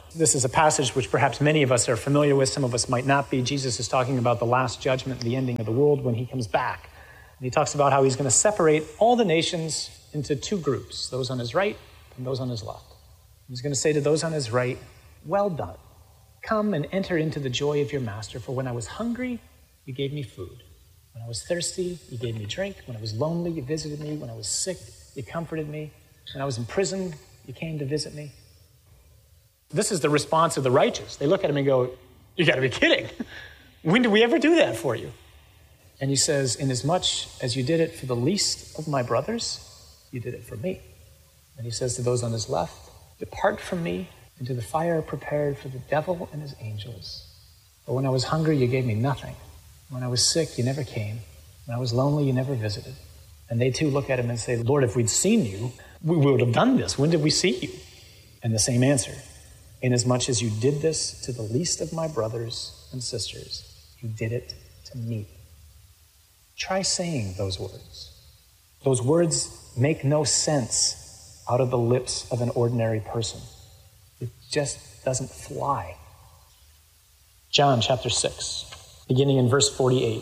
This is a passage which perhaps many of us are familiar with, some of us might not be. Jesus is talking about the last judgment and the ending of the world when he comes back. And he talks about how he's going to separate all the nations into two groups, those on his right and those on his left. He's going to say to those on his right, well done. Come and enter into the joy of your master, for when I was hungry, you gave me food. When I was thirsty, you gave me drink. When I was lonely, you visited me. When I was sick, you comforted me. When I was in prison, you came to visit me. This is the response of the righteous. They look at him and go, you got to be kidding. When did we ever do that for you? And he says, inasmuch as you did it for the least of my brothers, you did it for me. And he says to those on his left, depart from me into the fire prepared for the devil and his angels. For when I was hungry, you gave me nothing. When I was sick, you never came. When I was lonely, you never visited. And they too look at him and say, Lord, if we'd seen you, we would have done this. When did we see you? And the same answer, inasmuch as you did this to the least of my brothers and sisters, you did it to me. Try saying those words. Those words make no sense out of the lips of an ordinary person. It just doesn't fly. John chapter 6, beginning in verse 48.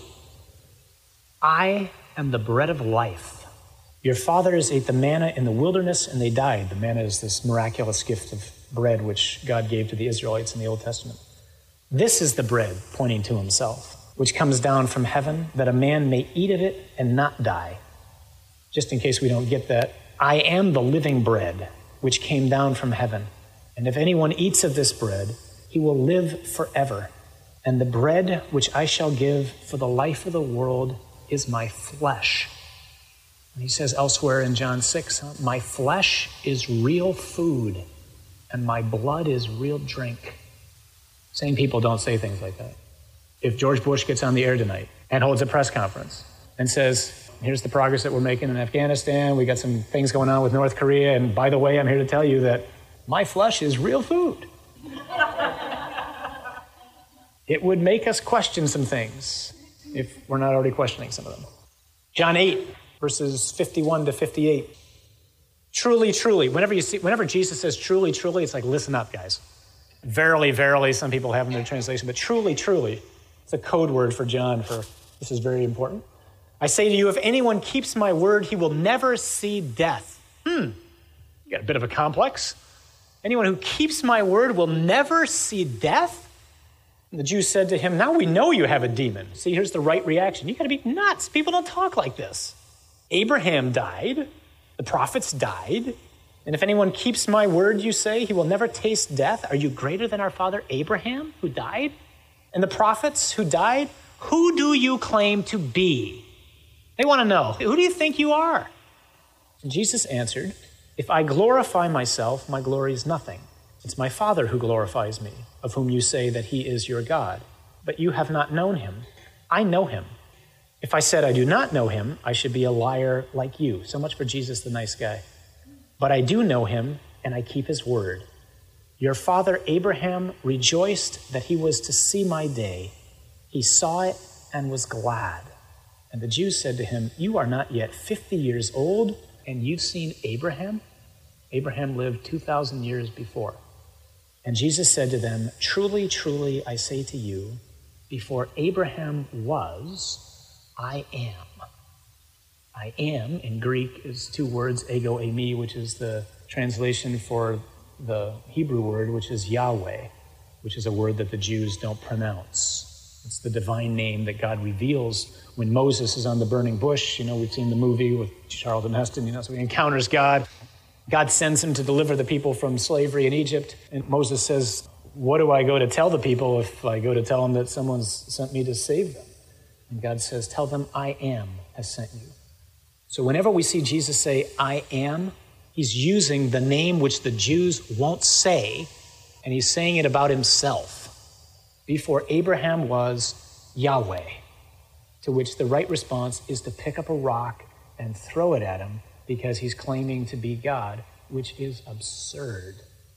I am the bread of life. Your fathers ate the manna in the wilderness and they died. The manna is this miraculous gift of bread which God gave to the Israelites in the Old Testament. This is the bread, pointing to himself, which comes down from heaven, that a man may eat of it and not die. Just in case we don't get that, I am the living bread which came down from heaven. And if anyone eats of this bread, he will live forever. And the bread which I shall give for the life of the world is my flesh. And he says elsewhere in John 6, my flesh is real food and my blood is real drink. Sane people don't say things like that. If George Bush gets on the air tonight and holds a press conference and says, here's the progress that we're making in Afghanistan, we got some things going on with North Korea, and by the way, I'm here to tell you that my flesh is real food. It would make us question some things if we're not already questioning some of them. John 8, verses 51 to 58. Truly, truly. Whenever Jesus says truly, truly, it's like, listen up, guys. Verily, verily, some people have in their translation, but truly, truly, it's a code word for John for this is very important. I say to you, if anyone keeps my word, he will never see death. You got a bit of a complex. Anyone who keeps my word will never see death. And the Jews said to him, now we know you have a demon. See, here's the right reaction. You got to be nuts. People don't talk like this. Abraham died. The prophets died. And if anyone keeps my word, you say, he will never taste death. Are you greater than our father Abraham, who died? And the prophets who died? Who do you claim to be? They want to know, who do you think you are? And Jesus answered, if I glorify myself, my glory is nothing. It's my Father who glorifies me, of whom you say that he is your God. But you have not known him. I know him. If I said I do not know him, I should be a liar like you. So much for Jesus, the nice guy. But I do know him, and I keep his word. Your father Abraham rejoiced that he was to see my day. He saw it and was glad. And the Jews said to him, you are not yet 50 years old, and you've seen Abraham? Abraham lived 2,000 years before. And Jesus said to them, truly, truly, I say to you, before Abraham was, I am. I am, in Greek, is two words, ego eimi, which is the translation for the Hebrew word, which is Yahweh, which is a word that the Jews don't pronounce. It's the divine name that God reveals when Moses is on the burning bush. You know, we've seen the movie with Charlton Heston, so he encounters God. God sends him to deliver the people from slavery in Egypt. And Moses says, what do I go to tell the people if I go to tell them that someone's sent me to save them? And God says, tell them I am has sent you. So whenever we see Jesus say, I am, he's using the name which the Jews won't say, and he's saying it about himself. Before Abraham was Yahweh, to which the right response is to pick up a rock and throw it at him because he's claiming to be God, which is absurd.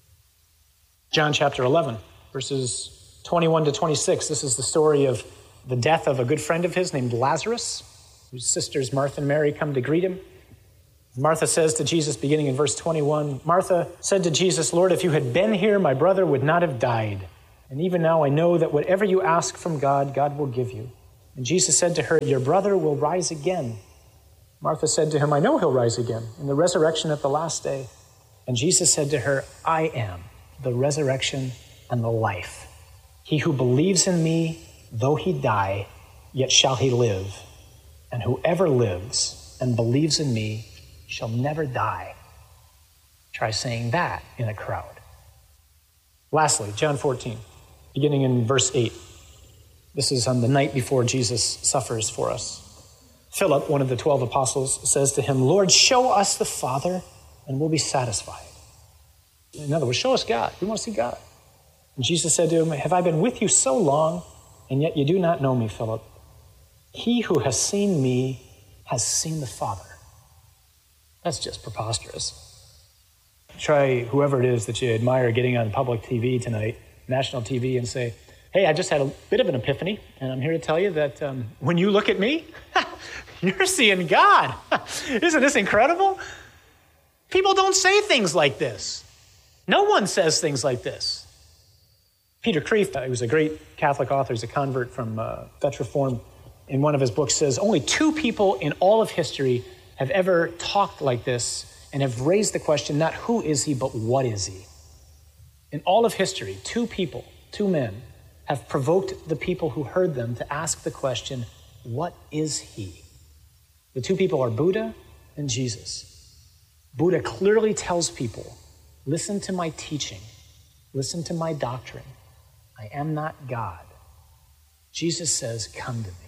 John chapter 11, verses 21 to 26. This is the story of the death of a good friend of his named Lazarus, whose sisters Martha and Mary come to greet him. Martha says to Jesus, beginning in verse 21, Martha said to Jesus, Lord, if you had been here, my brother would not have died. And even now I know that whatever you ask from God, God will give you. And Jesus said to her, your brother will rise again. Martha said to him, I know he'll rise again in the resurrection at the last day. And Jesus said to her, I am the resurrection and the life. He who believes in me, though he die, yet shall he live. And whoever lives and believes in me shall never die. Try saying that in a crowd. Lastly, John 14, beginning in verse 8. This is on the night before Jesus suffers for us. Philip, one of the 12 apostles, says to him, Lord, show us the Father, and we'll be satisfied. In other words, show us God. We want to see God. And Jesus said to him, have I been with you so long, and yet you do not know me, Philip? He who has seen me has seen the Father. That's just preposterous. Try whoever it is that you admire getting on public TV tonight, national TV, and say, hey, I just had a bit of an epiphany, and I'm here to tell you that when you look at me, you're seeing God. Isn't this incredible? People don't say things like this. No one says things like this. Peter Kreeft, who was a great Catholic author, he's a convert from Dutch Reform, in one of his books says, only 2 people in all of history have ever talked like this and have raised the question, not who is he, but what is he? In all of history, 2 people, 2 men, have provoked the people who heard them to ask the question, what is he? The 2 people are Buddha and Jesus. Buddha clearly tells people, listen to my teaching, listen to my doctrine. I am not God. Jesus says, come to me.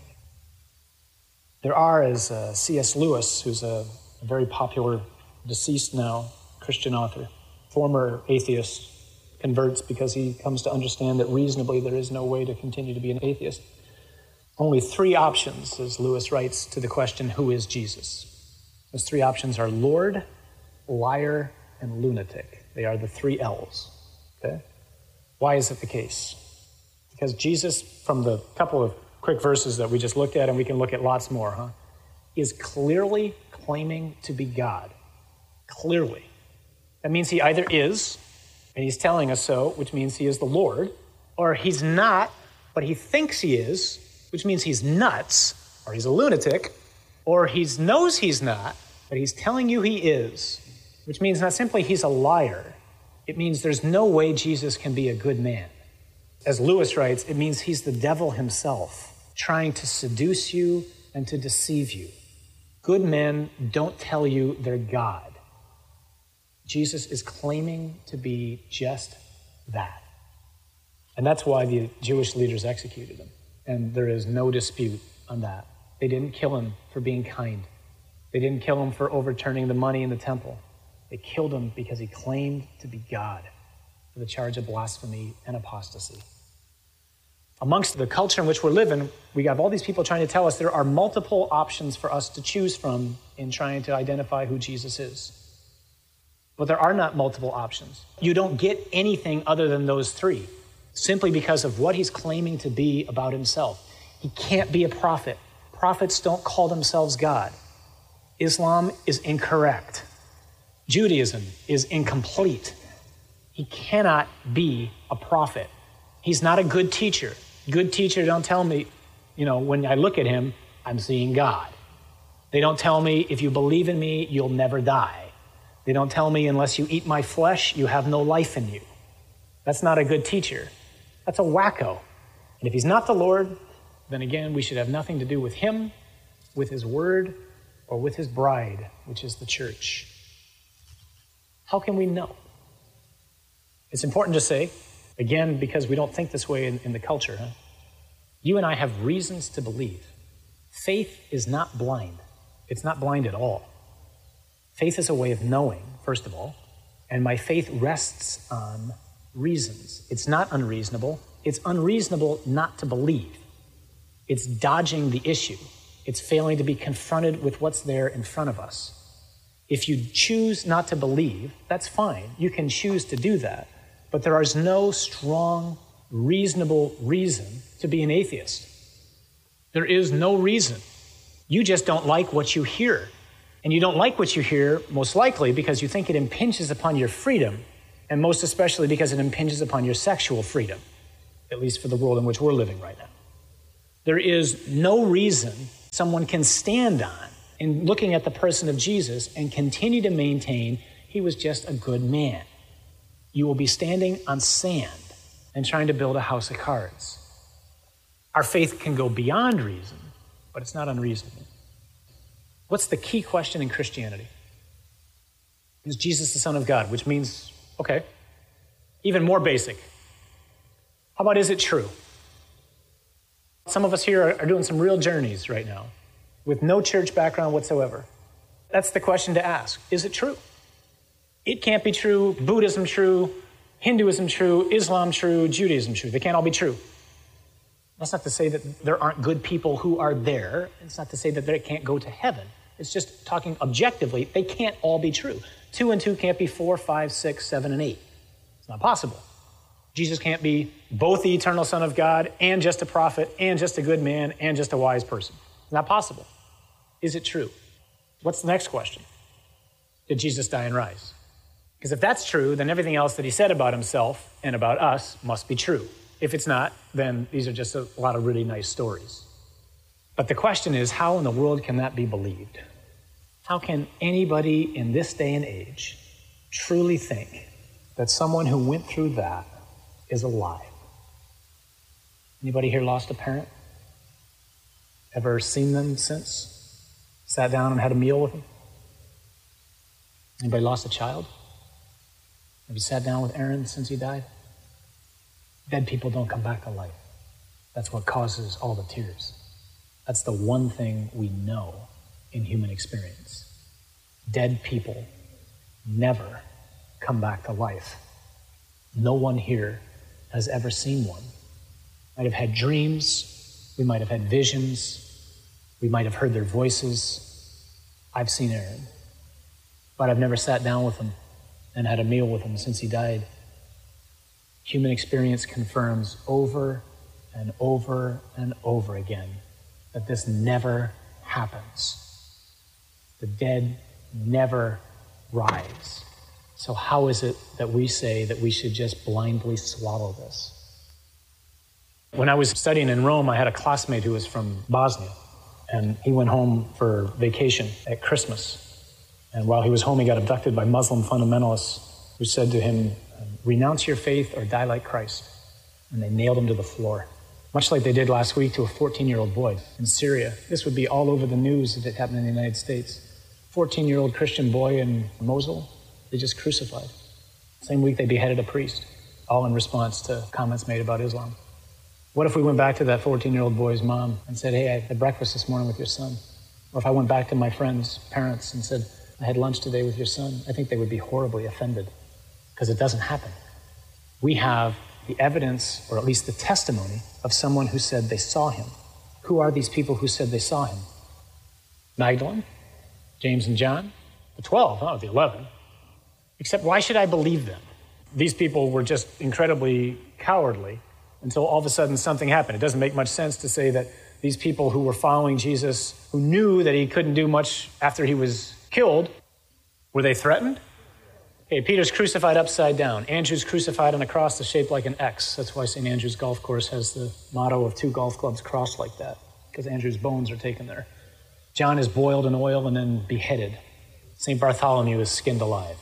There are, as C.S. Lewis, who's a very popular, deceased now, Christian author, former atheist, converts because he comes to understand that reasonably there is no way to continue to be an atheist. Only 3 options, as Lewis writes, to the question, who is Jesus? Those 3 options are Lord, liar, and lunatic. They are the 3 L's. Okay? Why is it the case? Because Jesus, from the couple of quick verses that we just looked at, and we can look at lots more, is clearly claiming to be God. Clearly. That means he either is, and he's telling us so, which means he is the Lord, or he's not, but he thinks he is, which means he's nuts, or he's a lunatic, or he knows he's not, but he's telling you he is, which means not simply he's a liar. It means there's no way Jesus can be a good man. As Lewis writes, it means he's the devil himself, trying to seduce you and to deceive you. Good men don't tell you they're God. Jesus is claiming to be just that. And that's why the Jewish leaders executed him. And there is no dispute on that. They didn't kill him for being kind. They didn't kill him for overturning the money in the temple. They killed him because he claimed to be God, for the charge of blasphemy and apostasy. Amongst the culture in which we're living, we have all these people trying to tell us there are multiple options for us to choose from in trying to identify who Jesus is. But there are not multiple options. You don't get anything other than those 3, simply because of what he's claiming to be about himself. He can't be a prophet. Prophets don't call themselves God. Islam is incorrect. Judaism is incomplete. He cannot be a prophet. He's not a good teacher. Good teacher don't tell me, when I look at him, I'm seeing God. They don't tell me, if you believe in me, you'll never die. They don't tell me, unless you eat my flesh, you have no life in you. That's not a good teacher. That's a wacko. And if he's not the Lord, then again, we should have nothing to do with him, with his word, or with his bride, which is the church. How can we know? It's important to say, again, because we don't think this way in the culture, you and I have reasons to believe. Faith is not blind. It's not blind at all. Faith is a way of knowing, first of all, and my faith rests on reasons. It's not unreasonable. It's unreasonable not to believe. It's dodging the issue. It's failing to be confronted with what's there in front of us. If you choose not to believe, that's fine. You can choose to do that. But there is no strong, reasonable reason to be an atheist. There is no reason. You just don't like what you hear. And you don't like what you hear, most likely because you think it impinges upon your freedom, and most especially because it impinges upon your sexual freedom, at least for the world in which we're living right now. There is no reason someone can stand on in looking at the person of Jesus and continue to maintain he was just a good man. You will be standing on sand and trying to build a house of cards. Our faith can go beyond reason, but it's not unreasonable. What's the key question in Christianity? Is Jesus the Son of God? Which means, okay, even more basic. How about, is it true? Some of us here are doing some real journeys right now with no church background whatsoever. That's the question to ask. Is it true? It can't be true. Buddhism true. Hinduism true. Islam true. Judaism true. They can't all be true. That's not to say that there aren't good people who are there. It's not to say that they can't go to heaven. It's just talking objectively, they can't all be true. 2 and 2 can't be 4, 5, 6, 7, and 8. It's not possible. Jesus can't be both the eternal Son of God and just a prophet and just a good man and just a wise person. It's not possible. Is it true? What's the next question? Did Jesus die and rise? Because if that's true, then everything else that he said about himself and about us must be true. If it's not, then these are just a lot of really nice stories. But the question is, how in the world can that be believed? How can anybody in this day and age truly think that someone who went through that is alive? Anybody here lost a parent? Ever seen them since? Sat down and had a meal with them? Anybody lost a child? Have you sat down with Aaron since he died? Dead people don't come back to life. That's what causes all the tears. That's the one thing we know in human experience. Dead people never come back to life. No one here has ever seen one. Might have had dreams. We might have had visions. We might have heard their voices. I've seen Aaron, but I've never sat down with him and had a meal with him since he died. Human experience confirms over and over and over again that this never happens. The dead never rise. So how is it that we say that we should just blindly swallow this? When I was studying in Rome, I had a classmate who was from Bosnia, and he went home for vacation at Christmas. And while he was home, he got abducted by Muslim fundamentalists who said to him, "Renounce your faith or die like Christ." And they nailed him to the floor, much like they did last week to a 14-year-old boy in Syria. This would be all over the news if it happened in the United States. 14-year-old Christian boy in Mosul, they just crucified. Same week they beheaded a priest, all in response to comments made about Islam. What if we went back to that 14-year-old boy's mom and said, "Hey, I had breakfast this morning with your son"? Or if I went back to my friend's parents and said, "I had lunch today with your son," I think they would be horribly offended, because it doesn't happen. We have the evidence, or at least the testimony, of someone who said they saw him. Who are these people who said they saw him? Magdalene, James and John, the 12, not the 11. Except, why should I believe them? These people were just incredibly cowardly until all of a sudden something happened. It doesn't make much sense to say that these people who were following Jesus, who knew that he couldn't do much after he was killed, were they threatened? Okay, Peter's crucified upside down. Andrew's crucified on a cross that's shaped like an X. That's why St. Andrew's Golf Course has the motto of 2 golf clubs crossed like that, because Andrew's bones are taken there. John is boiled in oil and then beheaded. St. Bartholomew is skinned alive.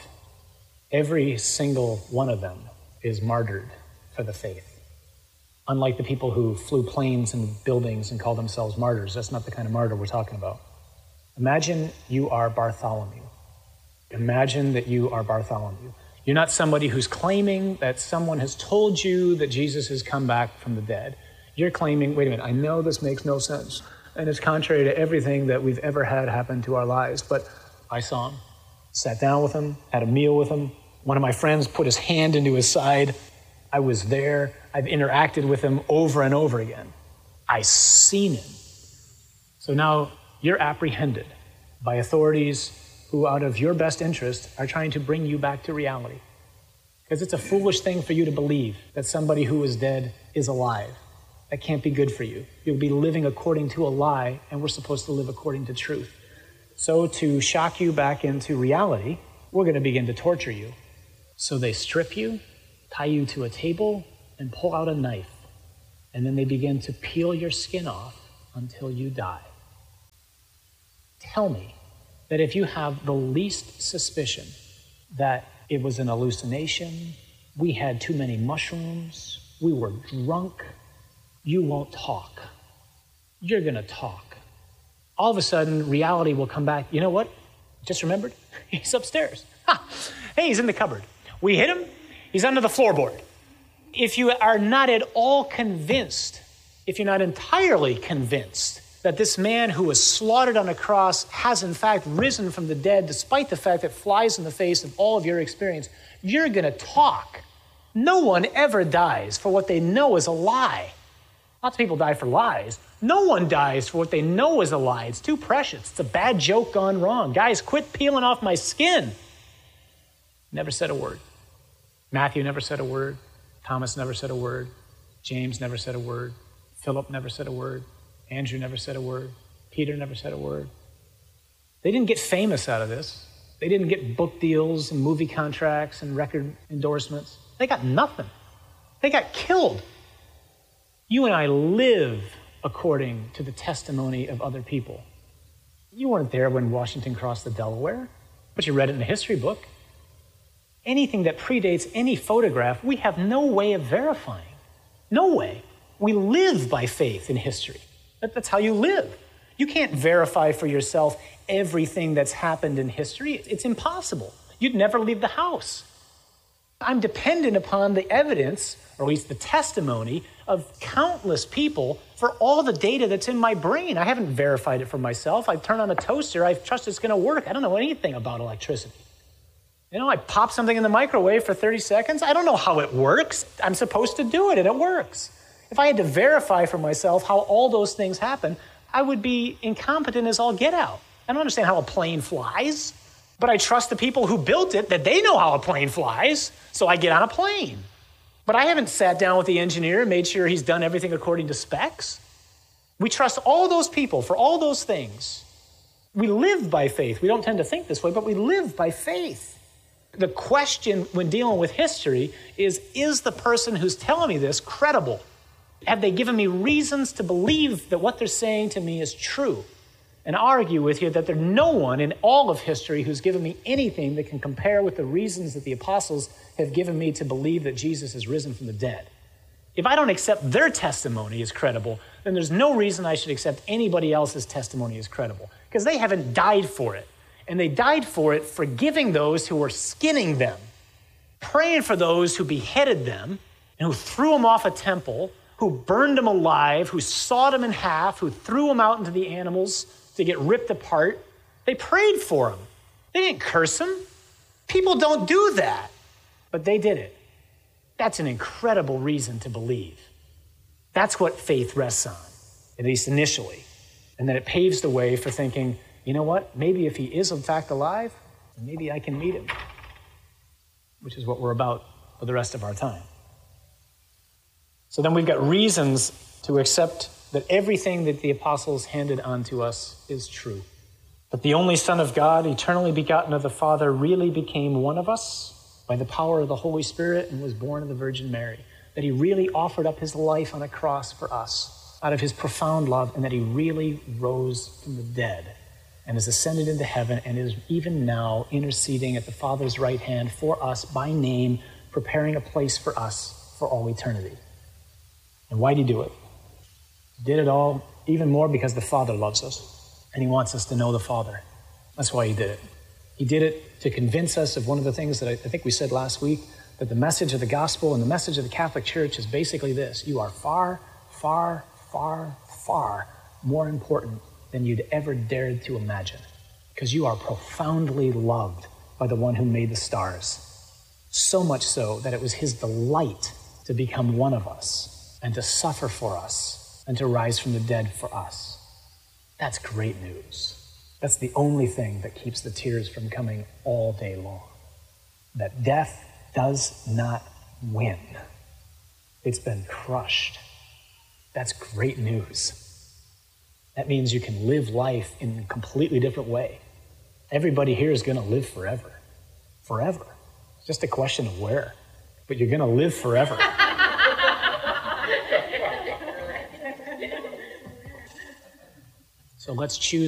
Every single one of them is martyred for the faith. Unlike the people who flew planes and buildings and called themselves martyrs, that's not the kind of martyr we're talking about. Imagine you are Bartholomew. Imagine that you are Bartholomew. You're not somebody who's claiming that someone has told you that Jesus has come back from the dead. You're claiming, wait a minute, I know this makes no sense, and it's contrary to everything that we've ever had happen to our lives, but I saw him, sat down with him, had a meal with him. One of my friends put his hand into his side. I was there. I've interacted with him over and over again. I seen him. So now you're apprehended by authorities who, out of your best interest, are trying to bring you back to reality. Because it's a foolish thing for you to believe that somebody who is dead is alive. That can't be good for you. You'll be living according to a lie, and we're supposed to live according to truth. So to shock you back into reality, we're going to begin to torture you. So they strip you, tie you to a table, and pull out a knife. And then they begin to peel your skin off until you die. Tell me that if you have the least suspicion that it was an hallucination, we had too many mushrooms, we were drunk, you won't talk. You're going to talk. All of a sudden, reality will come back. You know what? Just remembered? He's upstairs. Ha! Hey, he's in the cupboard. We hit him. He's under the floorboard. If you are not at all convinced, if you're not entirely convinced that this man who was slaughtered on a cross has in fact risen from the dead, despite the fact that flies in the face of all of your experience, you're going to talk. No one ever dies for what they know is a lie. Lots of people die for lies. No one dies for what they know is a lie. It's too precious. It's a bad joke gone wrong. Guys, quit peeling off my skin. Never said a word. Matthew never said a word. Thomas never said a word. James never said a word. Philip never said a word. Andrew never said a word. Peter never said a word. They didn't get famous out of this. They didn't get book deals and movie contracts and record endorsements. They got nothing. They got killed. You and I live according to the testimony of other people. You weren't there when Washington crossed the Delaware, but you read it in a history book. Anything that predates any photograph, we have no way of verifying. No way. We live by faith in history. That's how you live. You can't verify for yourself everything that's happened in history. It's impossible. You'd never leave the house. I'm dependent upon the evidence, or at least the testimony, of countless people for all the data that's in my brain. I haven't verified it for myself. I turn on a toaster. I trust it's going to work. I don't know anything about electricity. I pop something in the microwave for 30 seconds. I don't know how it works. I'm supposed to do it, and it works. If I had to verify for myself how all those things happen, I would be incompetent as all get out. I don't understand how a plane flies, but I trust the people who built it that they know how a plane flies, so I get on a plane. But I haven't sat down with the engineer and made sure he's done everything according to specs. We trust all those people for all those things. We live by faith. We don't tend to think this way, but we live by faith. The question when dealing with history is the person who's telling me this credible? Have they given me reasons to believe that what they're saying to me is true? And argue with you that there's no one in all of history who's given me anything that can compare with the reasons that the apostles have given me to believe that Jesus has risen from the dead. If I don't accept their testimony as credible, then there's no reason I should accept anybody else's testimony as credible, because they haven't died for it. And they died for it, forgiving those who were skinning them, praying for those who beheaded them, and who threw them off a temple, who burned them alive, who sawed them in half, who threw them out into the animals to get ripped apart. They prayed for them. They didn't curse them. People don't do that. But they did it. That's an incredible reason to believe. That's what faith rests on, at least initially. And then it paves the way for thinking, you know what? Maybe if he is in fact alive, maybe I can meet him. Which is what we're about for the rest of our time. So then we've got reasons to accept that everything that the apostles handed on to us is true. That the only Son of God, eternally begotten of the Father, really became one of us by the power of the Holy Spirit and was born of the Virgin Mary. That he really offered up his life on a cross for us out of his profound love, and that he really rose from the dead and has ascended into heaven and is even now interceding at the Father's right hand for us by name, preparing a place for us for all eternity. And why did he do it? He did it all even more because the Father loves us and he wants us to know the Father. That's why he did it. He did it to convince us of one of the things that I think we said last week, that the message of the gospel and the message of the Catholic Church is basically this: you are far, far, far, far more important than you'd ever dared to imagine, because you are profoundly loved by the one who made the stars. So much so that it was his delight to become one of us and to suffer for us and to rise from the dead for us. That's great news. That's the only thing that keeps the tears from coming all day long. That death does not win. It's been crushed. That's great news. That means you can live life in a completely different way. Everybody here is going to live forever. Forever. It's just a question of where. But you're going to live forever. So let's choose